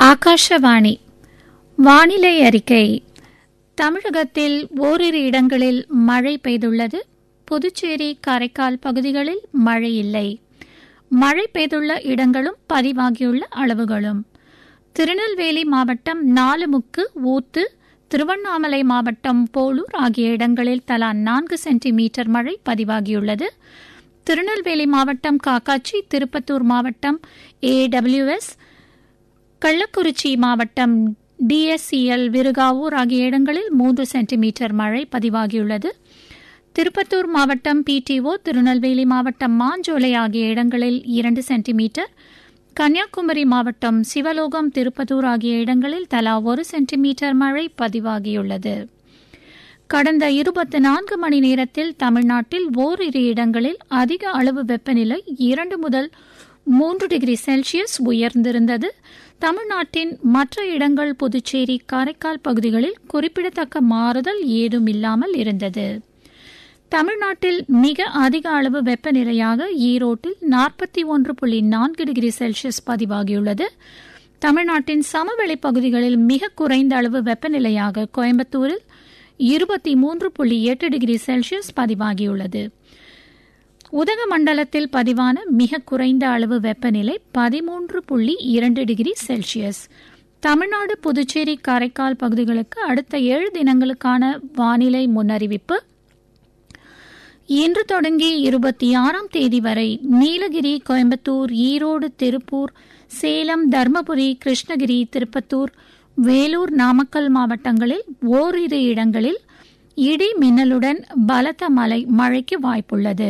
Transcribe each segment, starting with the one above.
ஆகாஷவாணி வானிலை அறிக்கை. தமிழகத்தில் ஓரிரு இடங்களில் மழை பெய்துள்ளது. புதுச்சேரி, காரைக்கால் பகுதிகளில் மழை இல்லை. மழை பெய்துள்ள இடங்களும் பதிவாகியுள்ள அளவுகளும்: திருநெல்வேலி மாவட்டம் நாலுமுக்கு, ஊத்து, திருவண்ணாமலை மாவட்டம் போலூர் ஆகிய இடங்களில் தலா 4 சென்டிமீட்டர் மழை பதிவாகியுள்ளது. திருநெல்வேலி மாவட்டம் காக்காட்சி, திருப்பத்தூர் மாவட்டம் AWS, கள்ளக்குறிச்சி மாவட்டம் DSCL, விருகாவூர் ஆகிய இடங்களில் 3 சென்டிமீட்டர் மழை பதிவாகியுள்ளது. திருப்பத்தூர் மாவட்டம் PTO, திருநெல்வேலி மாவட்டம் மாஞ்சோலை ஆகிய இடங்களில் 2 சென்டிமீட்டர், கன்னியாகுமரி மாவட்டம் சிவலோகம், திருப்பத்தூர் ஆகிய இடங்களில் தலா 1 சென்டிமீட்டர் மழை பதிவாகியுள்ளது. கடந்த 24 மணி நேரத்தில் தமிழ்நாட்டில் ஓரிரு இடங்களில் அதிக அளவு வெப்பநிலை 2 முதல் 3 டிகிரி செல்சியஸ் உயர்ந்திருந்தது. தமிழ்நாட்டின் மற்ற இடங்கள் புதுச்சேரி, காரைக்கால் பகுதிகளில் குறிப்பிடத்தக்க மாறுதல் ஏதும் இல்லாமல் இருந்தது. தமிழ்நாட்டில் மிக அதிக அளவு வெப்பநிலையாக ஈரோட்டில் 41.4 டிகிரி செல்சியஸ் பதிவாகியுள்ளது. தமிழ்நாட்டின் சமவெளி பகுதிகளில் மிக குறைந்த அளவு வெப்பநிலையாக கோயம்புத்தூரில் 23.8 டிகிரி செல்சியஸ் பதிவாகியுள்ளது. உதகமண்டலத்தில் பதிவான மிக குறைந்த அளவு வெப்பநிலை 13.2 டிகிரி செல்சியஸ். தமிழ்நாடு, புதுச்சேரி, காரைக்கால் பகுதிகளுக்கு அடுத்த 7 தினங்களுக்கான வானிலை முன்னறிவிப்பு: இன்று தொடங்கி 26ஆம் தேதி வரை நீலகிரி, கோயம்புத்தூர், ஈரோடு, திருப்பூர், சேலம், தருமபுரி, கிருஷ்ணகிரி, திருப்பத்தூர், வேலூர், நாமக்கல் மாவட்டங்களில் ஓரிரு இடங்களில் இடி மின்னலுடன் பலத்த மழைக்கு வாய்ப்புள்ளது.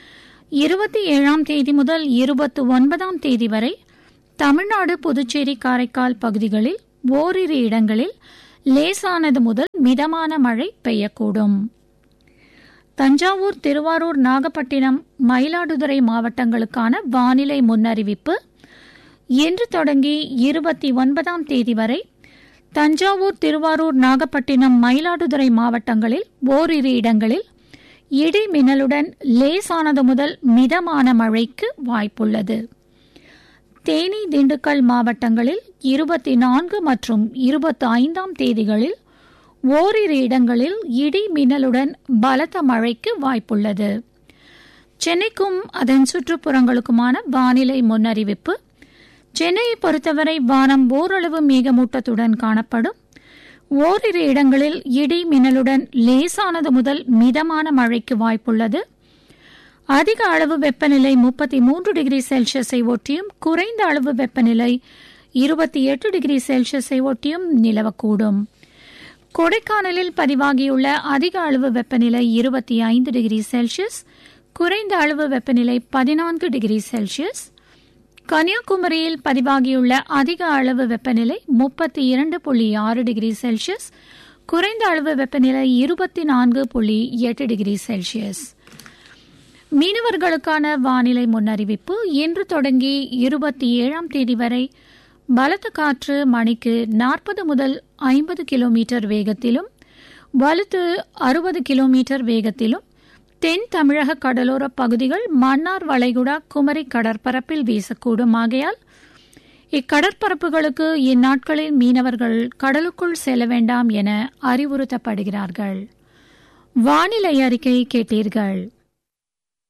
27ஆம் தேதி முதல் 29ஆம் தேதி வரை தமிழ்நாடு, புதுச்சேரி, காரைக்கால் பகுதிகளில் ஓரிரு இடங்களில் லேசானது முதல் மிதமான மழை பெய்யக்கூடும். தஞ்சாவூர், திருவாரூர், நாகப்பட்டினம், மயிலாடுதுறை மாவட்டங்களுக்கான வானிலை முன்னறிவிப்பு: இன்று தொடங்கி 29ஆம் தேதி வரை தஞ்சாவூர், திருவாரூர், நாகப்பட்டினம், மயிலாடுதுறை மாவட்டங்களில் ஓரிரு இடங்களில் இடி மின்னலுடன் லேசானது முதல் மிதமான மழைக்கு வாய்ப்புள்ளது. தேனி, திண்டுக்கல் மாவட்டங்களில் 24 மற்றும் 25ஆம் தேதிகளில் ஓரிரு இடங்களில் இடி மின்னலுடன் பலத்த மழைக்கு வாய்ப்புள்ளது. சென்னைக்கும் அதன் சுற்றுப்புறங்களுக்குமான வானிலை முன்னறிவிப்பு: சென்னையை பொறுத்தவரை வானம் ஓரளவு மேகமூட்டத்துடன் காணப்படும். ஓரிரு இடங்களில் இடி மின்னலுடன் லேசானது முதல் மிதமான மழைக்கு வாய்ப்புள்ளது. அதிக அளவு வெப்பநிலை 33 டிகிரி செல்சியஸை ஒட்டியும், குறைந்த அளவு வெப்பநிலை 28 டிகிரி செல்சியஸை ஒட்டியும் நிலவக்கூடும். கொடைக்கானலில் பதிவாகியுள்ள அதிக அளவு வெப்பநிலை 25 டிகிரி செல்சியஸ், குறைந்த அளவு வெப்பநிலை 14 டிகிரி செல்சியஸ். கன்னியாகுமரியில் பதிவாகியுள்ள அதிக அளவு வெப்பநிலை 32.6 டிகிரி செல்சியஸ், குறைந்த அளவு வெப்பநிலை 24.8 டிகிரி செல்சியஸ். மீனவர்களுக்கான வானிலை முன்னறிவிப்பு: இன்று தொடங்கி 27ஆம் தேதி வரை பலத்த காற்று மணிக்கு 40 முதல் 50 கிலோமீட்டர் வேகத்திலும், வலுத்து 60 கிலோமீட்டர் வேகத்திலும் தென் தமிழக கடலோர பகுதிகள், மன்னார் வளைகுடா, குமரி கடற்பரப்பில் வீசக்கூடும். ஆகையால் இக்கடற்பரப்புகளுக்கு இந்நாட்களில் மீனவர்கள் கடலுக்குள் செல்ல வேண்டாம் என அறிவுறுத்தப்படுகிறார்கள். வானிலை அறிக்கை கேட்டீர்கள்.